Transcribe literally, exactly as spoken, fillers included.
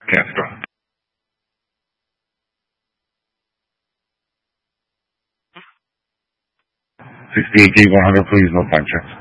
Castro. sixty-eight Gate one hundred, please, no time checks.